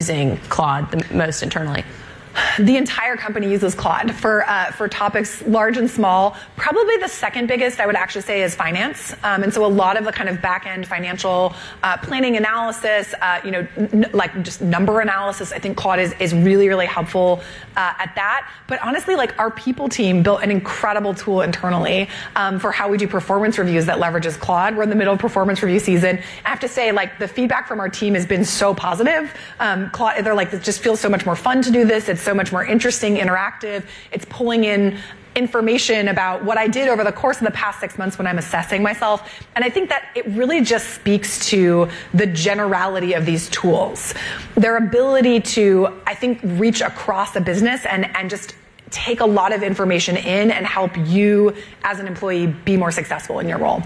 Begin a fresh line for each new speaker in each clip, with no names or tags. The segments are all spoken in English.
using Claude the most internally?
The entire company uses Claude for topics large and small. Probably the second biggest, I would actually say, is finance. And so a lot of the kind of back-end financial planning analysis, like just number analysis, I think Claude is really, really helpful at that. But honestly, like our people team built an incredible tool internally for how we do performance reviews that leverages Claude. We're in the middle of performance review season. I have to say, like, the feedback from our team has been so positive. Claude, they're like, it just feels so much more fun to do this. It's so much more interesting, interactive. It's pulling in information about what I did over the course of the past 6 months when I'm assessing myself. And I think that it really just speaks to the generality of these tools. Their ability to, I think, reach across a business and just take a lot of information in and help you as an employee be more successful in your role.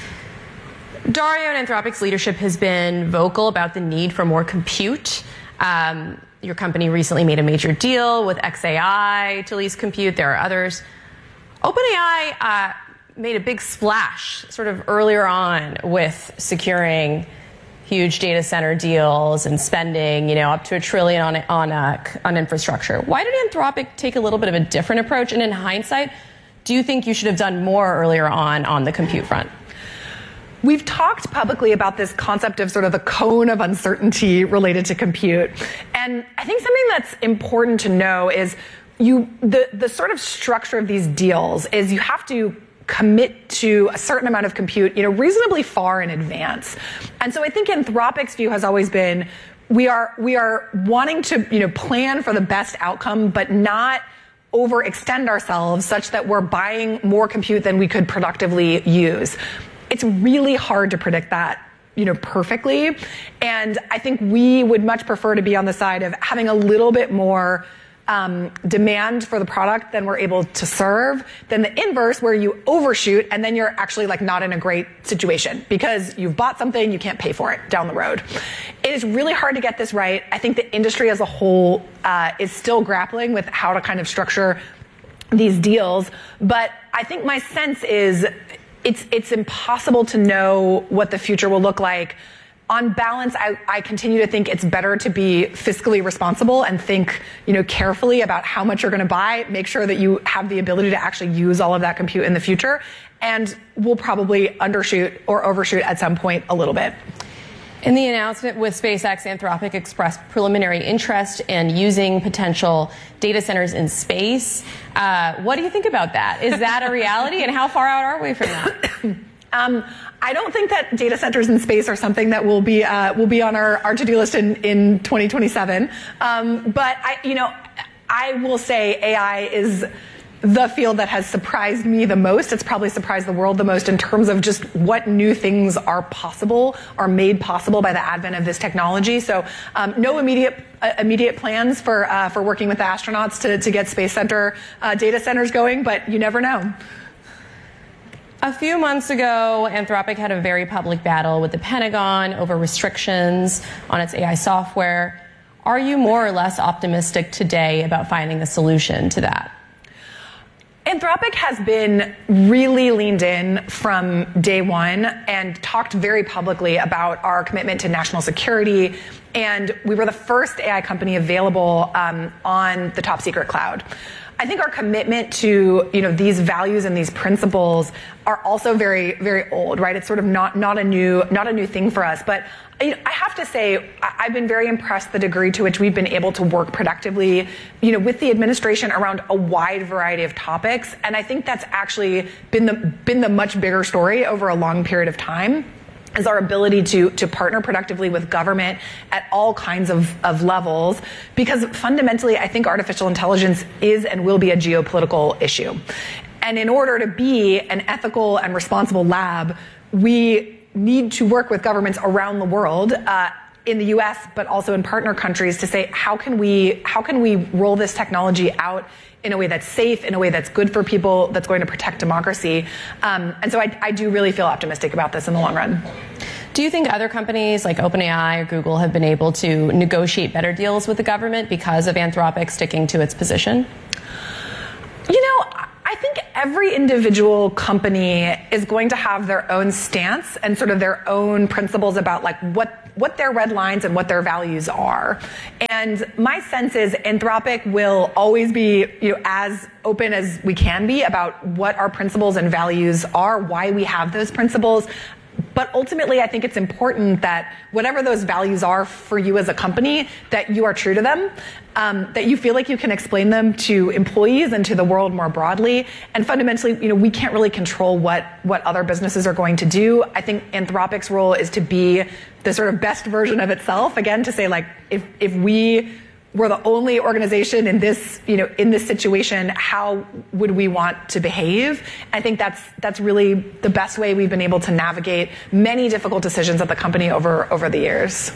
Dario and Anthropic's leadership has been vocal about the need for more compute. Your company recently made a major deal with xAI to lease compute. There are others. OpenAI made a big splash sort of earlier on with securing huge data center deals and spending, up to $1 trillion on infrastructure. Why did Anthropic take a little bit of a different approach? And in hindsight, do you think you should have done more earlier on the compute front?
We've talked publicly about this concept of sort of the cone of uncertainty related to compute. And I think something that's important to know is the sort of structure of these deals is you have to commit to a certain amount of compute, reasonably far in advance. And so I think Anthropic's view has always been we are wanting to, plan for the best outcome, but not overextend ourselves such that we're buying more compute than we could productively use. It's really hard to predict that, perfectly. And I think we would much prefer to be on the side of having a little bit more demand for the product than we're able to serve than the inverse where you overshoot and then you're actually like not in a great situation because you've bought something, you can't pay for it down the road. It is really hard to get this right. I think the industry as a whole is still grappling with how to kind of structure these deals. But I think my sense is it's impossible to know what the future will look like. On balance, I continue to think it's better to be fiscally responsible and think, carefully about how much you're going to buy, make sure that you have the ability to actually use all of that compute in the future, and we'll probably undershoot or overshoot at some point a little bit.
In the announcement with SpaceX, Anthropic expressed preliminary interest in using potential data centers in space. What do you think about that? Is that a reality, and how far out are we from that?
I don't think that data centers in space are something that will be on our to-do list in 2027. But I will say AI is the field that has surprised me the most. It's probably surprised the world the most in terms of just what new things are made possible by the advent of this technology. So no immediate plans for working with the astronauts to get Space Center data centers going, but you never know.
A few months ago, Anthropic had a very public battle with the Pentagon over restrictions on its AI software. Are you more or less optimistic today about finding a solution to that?
Anthropic has been really leaned in from day one and talked very publicly about our commitment to national security. And we were the first AI company available on the top secret cloud. I think our commitment to these values and these principles are also very, very old, right? It's sort of not a new thing for us. But I have to say, I've been very impressed the degree to which we've been able to work productively, with the administration around a wide variety of topics. And I think that's actually been the much bigger story over a long period of time. Is our ability to partner productively with government at all kinds of levels, because fundamentally I think artificial intelligence is and will be a geopolitical issue. And in order to be an ethical and responsible lab, we need to work with governments around the world, in the US, but also in partner countries, to say, how can we roll this technology out in a way that's safe, in a way that's good for people, that's going to protect democracy. And so I do really feel optimistic about this in the long run.
Do you think other companies like OpenAI or Google have been able to negotiate better deals with the government because of Anthropic sticking to its position?
I think every individual company is going to have their own stance and sort of their own principles about like what their red lines and what their values are. And my sense is Anthropic will always be, as open as we can be about what our principles and values are, why we have those principles. But ultimately, I think it's important that whatever those values are for you as a company, that you are true to them, that you feel like you can explain them to employees and to the world more broadly. And fundamentally, we can't really control what other businesses are going to do. I think Anthropic's role is to be the sort of best version of itself. Again, to say like, if we were the only organization in this, in this situation, how would we want to behave? I think that's really the best way we've been able to navigate many difficult decisions at the company over the years.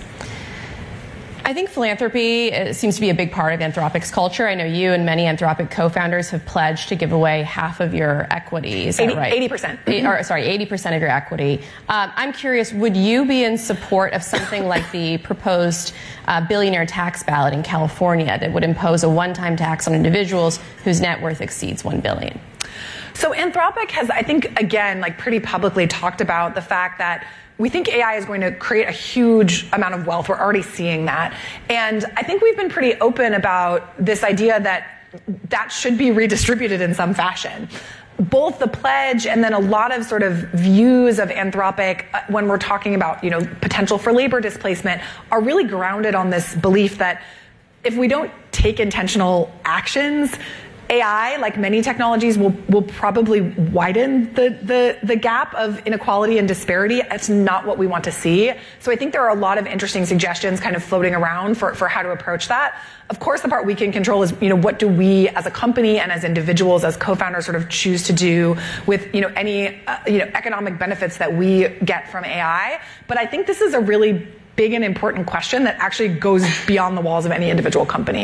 I think philanthropy seems to be a big part of Anthropic's culture. I know you and many Anthropic co-founders have pledged to give away half of your equity. Is that right?
80%.
80% of your equity. I'm curious, would you be in support of something like the proposed billionaire tax ballot in California that would impose a one-time tax on individuals whose net worth exceeds $1 billion?
So Anthropic has, I think, again, pretty publicly talked about the fact that we think AI is going to create a huge amount of wealth. We're already seeing that. And I think we've been pretty open about this idea that should be redistributed in some fashion. Both the pledge and then a lot of sort of views of Anthropic when we're talking about, potential for labor displacement are really grounded on this belief that if we don't take intentional actions, AI, like many technologies, will probably widen the gap of inequality and disparity. It's not what we want to see. So I think there are a lot of interesting suggestions kind of floating around for how to approach that. Of course, the part we can control is, what do we as a company and as individuals, as co-founders sort of choose to do with, any, economic benefits that we get from AI. But I think this is a really big and important question that actually goes beyond the walls of any individual company.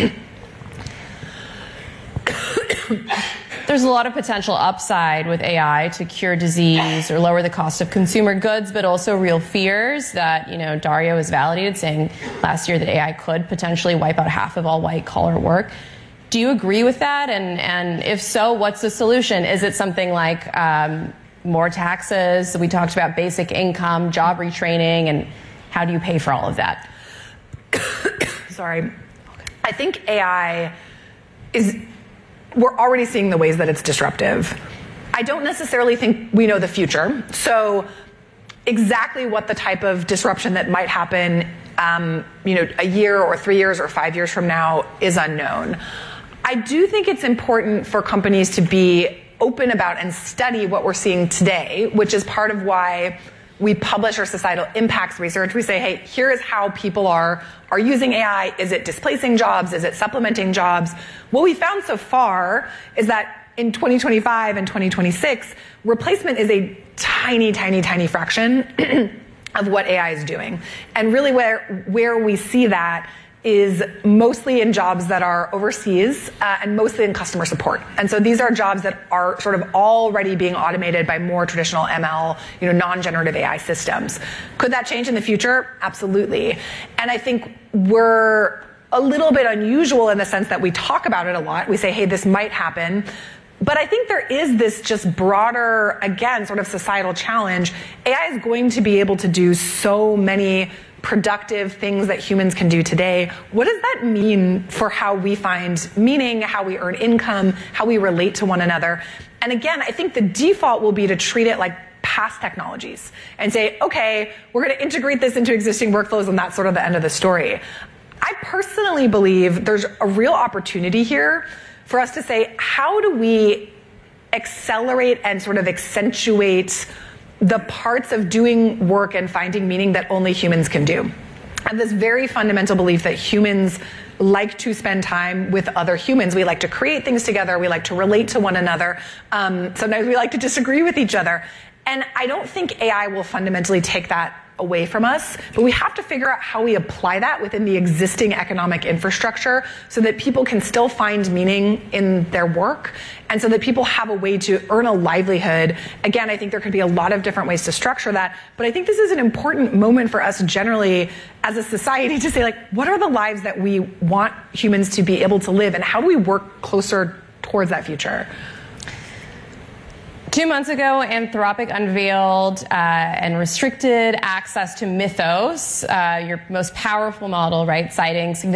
There's a lot of potential upside with AI to cure disease or lower the cost of consumer goods, but also real fears that, Dario has validated, saying last year that AI could potentially wipe out half of all white-collar work. Do you agree with that? And if so, what's the solution? Is it something like more taxes? We talked about basic income, job retraining, and how do you pay for all of that?
Sorry. I think AI we're already seeing the ways that it's disruptive. I don't necessarily think we know the future. So exactly what the type of disruption that might happen, a year or 3 years or 5 years from now is unknown. I do think it's important for companies to be open about and study what we're seeing today, which is part of why we publish our societal impacts research. We say, hey, here is how people are using AI. Is it displacing jobs? Is it supplementing jobs? What we found so far is that in 2025 and 2026, replacement is a tiny, tiny, tiny fraction of what AI is doing. And really where we see that is mostly in jobs that are overseas and mostly in customer support. And so these are jobs that are sort of already being automated by more traditional ML, non-generative AI systems. Could that change in the future? Absolutely. And I think we're a little bit unusual in the sense that we talk about it a lot. We say, hey, this might happen. But I think there is this just broader, again, sort of societal challenge. AI is going to be able to do so many productive things that humans can do today. What does that mean for how we find meaning, how we earn income, how we relate to one another? And again, I think the default will be to treat it like past technologies and say, okay, we're going to integrate this into existing workflows, and that's sort of the end of the story. I personally believe there's a real opportunity here for us to say, how do we accelerate and sort of accentuate the parts of doing work and finding meaning that only humans can do? I have this very fundamental belief that humans like to spend time with other humans. We like to create things together. We like to relate to one another. Sometimes we like to disagree with each other. And I don't think AI will fundamentally take that away from us, but we have to figure out how we apply that within the existing economic infrastructure so that people can still find meaning in their work and so that people have a way to earn a livelihood. Again, I think there could be a lot of different ways to structure that, but I think this is an important moment for us generally as a society to say, like, what are the lives that we want humans to be able to live, and how do we work closer towards that future?
2 months ago, Anthropic unveiled and restricted access to Mythos, your most powerful model, right, citing significant